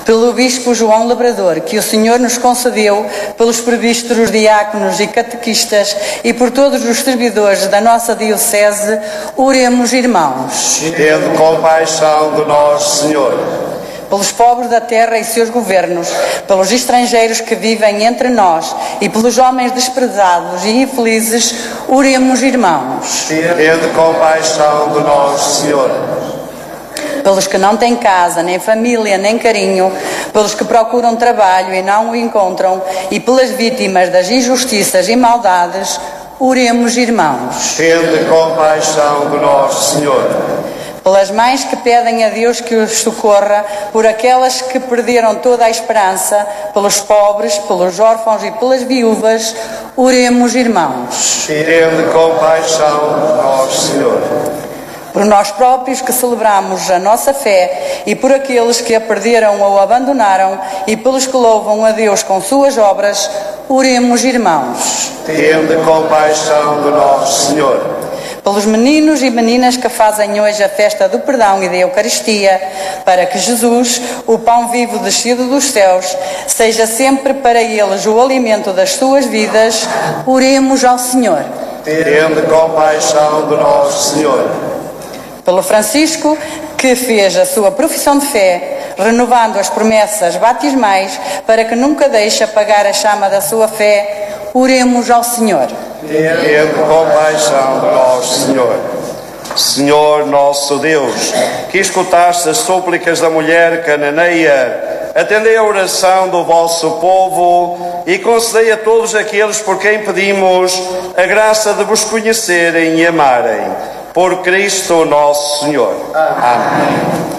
pelo Bispo João Labrador, que o Senhor nos concedeu, pelos presbíteros, diáconos e catequistas e por todos os servidores da nossa Diocese, oremos, irmãos. Tende compaixão de nós, Senhor. Pelos pobres da terra e seus governos, pelos estrangeiros que vivem entre nós e pelos homens desprezados e infelizes, oremos, irmãos. Tende compaixão de nós, Senhor. Pelos que não têm casa, nem família, nem carinho, pelos que procuram trabalho e não o encontram, e pelas vítimas das injustiças e maldades, oremos, irmãos. Tende compaixão de nós, Senhor. Pelas mães que pedem a Deus que os socorra, por aquelas que perderam toda a esperança, pelos pobres, pelos órfãos e pelas viúvas, oremos, irmãos. Tende compaixão de nós, Senhor. Por nós próprios que celebramos a nossa fé e por aqueles que a perderam ou abandonaram e pelos que louvam a Deus com suas obras, oremos, irmãos. Tende compaixão de nós, Senhor. Pelos meninos e meninas que fazem hoje a festa do perdão e da Eucaristia, para que Jesus, o pão vivo descido dos céus, seja sempre para eles o alimento das suas vidas, oremos ao Senhor. Tende compaixão de nós, Senhor. Pelo Francisco, que fez a sua profissão de fé, renovando as promessas batismais, para que nunca deixe apagar a chama da sua fé, oremos ao Senhor. Tende compaixão de nós, Senhor. Senhor nosso Deus, que escutaste as súplicas da mulher cananeia, atendei a oração do vosso povo e concedei a todos aqueles por quem pedimos a graça de vos conhecerem e amarem. Por Cristo nosso Senhor. Amém.